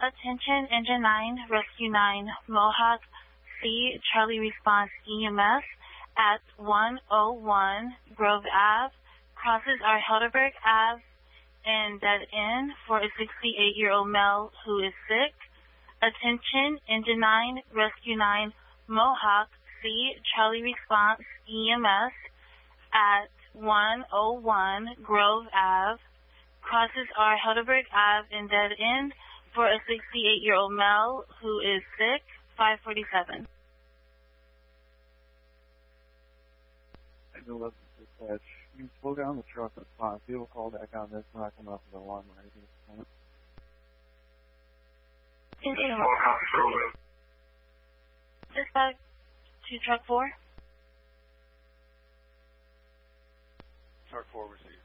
Attention Engine 9, Rescue 9, Mohawk, C, Charlie Response EMS at 101 Grove Ave, crosses our Helderberg Ave and dead end for a 68-year-old male who is sick. Attention Engine 9, Rescue 9, Mohawk, C, Charlie Response EMS at 101 Grove Ave, crosses our Helderberg Ave and dead end for a 68-year-old male who is sick, 547. Dispatch, you can slow down the truck, that's fine. If you'll call back on this, when I come up with the alarm or anything. Dispatch to truck 4. Truck 4 received.